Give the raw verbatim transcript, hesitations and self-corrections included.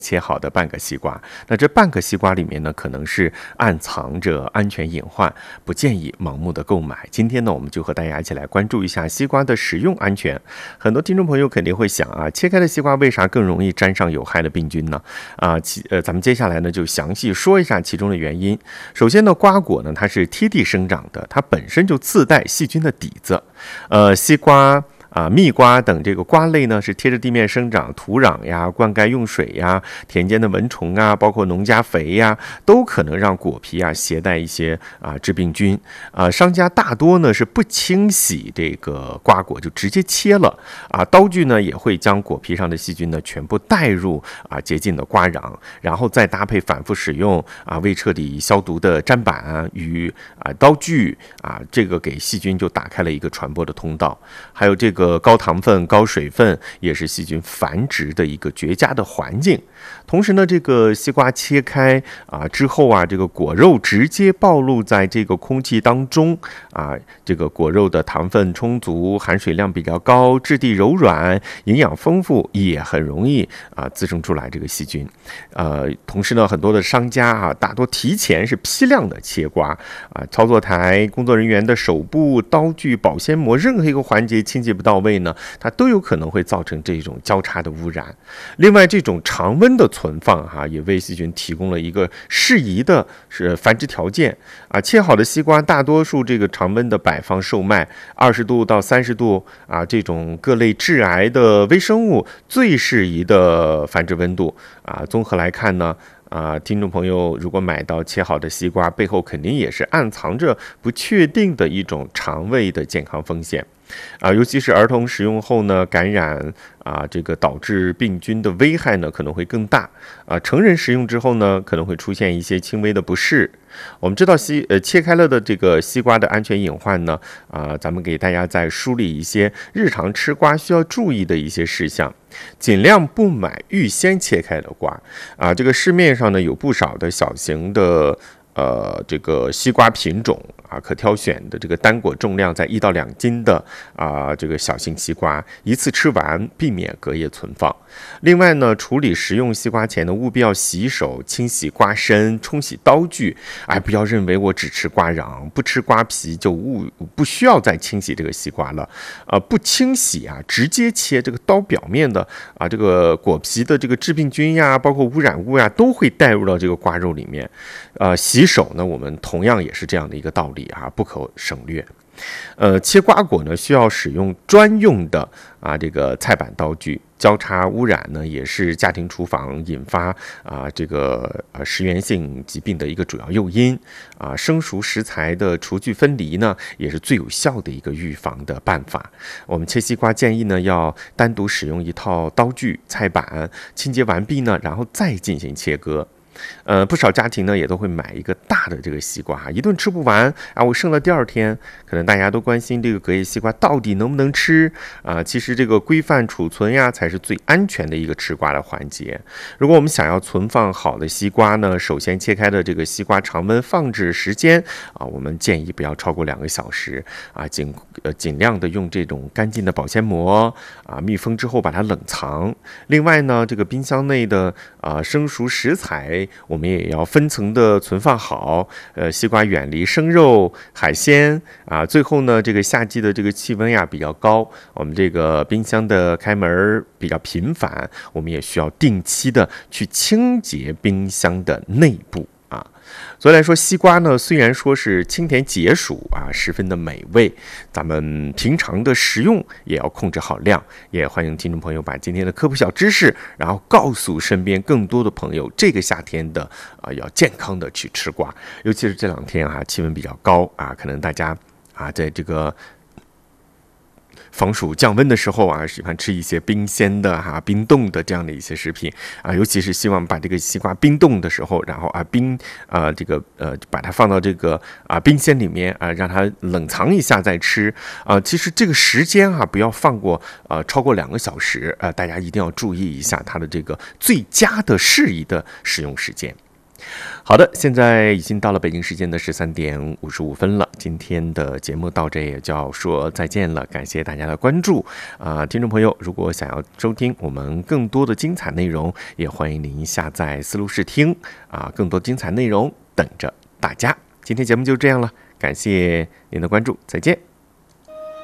切好的半个西瓜，那这半个西瓜里面呢，可能是暗藏着安全隐患，不建议盲目的购买。今天呢，我们就和大家一起来关注一下西瓜的食用安全。很多听众朋友肯定会想啊，切开的西瓜为啥更容易沾上有害的病菌呢？啊，其呃，咱们接下来呢就详细说一下其中的原因。首先呢，瓜果呢它是贴地生长的，它本身就自带细菌的底子。呃，西瓜。啊，蜜瓜等这个瓜类呢是贴着地面生长，土壤呀、灌溉用水呀、田间的蚊虫啊，包括农家肥呀，都可能让果皮啊携带一些啊致病菌。啊，商家大多呢是不清洗这个瓜果就直接切了啊，刀具呢也会将果皮上的细菌呢全部带入啊洁净的瓜瓤，然后再搭配反复使用啊未彻底消毒的砧板与啊刀具啊，这个给细菌就打开了一个传播的通道。还有这个。个高糖分、高水分也是细菌繁殖的一个绝佳的环境。同时呢，这个西瓜切开啊之后啊，这个果肉直接暴露在这个空气当中啊，这个果肉的糖分充足，含水量比较高，质地柔软，营养丰富，也很容易啊滋生出来这个细菌。呃，同时呢，很多的商家啊，大多提前是批量的切瓜啊，操作台、工作人员的手部、刀具、保鲜膜任何一个环节清洁不到位呢，它都有可能会造成这种交叉的污染。另外，这种常温的存放哈、啊，也为细菌提供了一个适宜的是繁殖条件啊。切好的西瓜，大多数这个常温的摆放售卖，二十度到三十度啊，这种各类致癌的微生物最适宜的繁殖温度啊。综合来看呢。啊，听众朋友，如果买到切好的西瓜，背后肯定也是暗藏着不确定的一种肠胃的健康风险。啊，尤其是儿童食用后呢，感染啊，这个导致病菌的危害呢可能会更大。啊，成人食用之后呢，可能会出现一些轻微的不适。我们知道西呃切开了的这个西瓜的安全隐患呢，啊，咱们给大家再梳理一些日常吃瓜需要注意的一些事项。尽量不买预先切开的瓜啊，这个市面上呢有不少的小型的。呃，这个西瓜品种啊，可挑选的这个单果重量在一到两斤的啊，这个小型西瓜，一次吃完，避免隔夜存放。另外呢，处理食用西瓜前呢，务必要洗手、清洗瓜身、冲洗刀具。哎，不要认为我只吃瓜瓤，不吃瓜皮就勿不需要再清洗这个西瓜了。呃，不清洗啊，直接切这个刀表面的啊，这个果皮的这个致病菌呀，包括污染物呀，都会带入到这个瓜肉里面。呃，洗手呢，我们同样也是这样的一个道理啊，不可省略。呃，切瓜果呢，需要使用专用的啊这个菜板刀具。交叉污染呢，也是家庭厨房引发啊这个呃食源性疾病的一个主要诱因啊。生熟食材的厨具分离呢，也是最有效的一个预防的办法。我们切西瓜建议呢，要单独使用一套刀具、菜板，清洁完毕呢，然后再进行切割。呃，不少家庭呢也都会买一个大的这个西瓜，一顿吃不完啊，我剩了第二天。可能大家都关心这个隔夜西瓜到底能不能吃啊？其实这个规范储存呀，才是最安全的一个吃瓜的环节。如果我们想要存放好的西瓜呢，首先切开的这个西瓜常温放置时间啊，我们建议不要超过两个小时啊，尽呃尽量的用这种干净的保鲜膜啊密封之后把它冷藏。另外呢，这个冰箱内的啊生熟食材。我们也要分层的存放好，呃，西瓜远离生肉、海鲜啊。最后呢，这个夏季的这个气温呀比较高，我们这个冰箱的开门比较频繁，我们也需要定期的去清洁冰箱的内部。所以来说，西瓜呢，虽然说是清甜解暑啊，十分的美味，咱们平常的食用也要控制好量。也欢迎听众朋友把今天的科普小知识，然后告诉身边更多的朋友，这个夏天的啊，要健康的去吃瓜。尤其是这两天啊，气温比较高啊，可能大家啊，在这个防暑降温的时候啊，喜欢吃一些冰鲜的哈、啊、冰冻的这样的一些食品啊，尤其是希望把这个西瓜冰冻的时候，然后啊冰啊这个呃把它放到这个啊冰鲜里面啊，让它冷藏一下再吃啊。其实这个时间啊不要放过呃超过两个小时啊，大家一定要注意一下它的这个最佳的适宜的使用时间。 好的，现在已经到了北京时间的十三点五十五分了。今天的节目到这也就要说再见了，感谢大家的关注啊、呃！听众朋友，如果想要收听我们更多的精彩内容，也欢迎您下载思路视听啊、呃，更多精彩内容等着大家。今天节目就这样了，感谢您的关注，再见。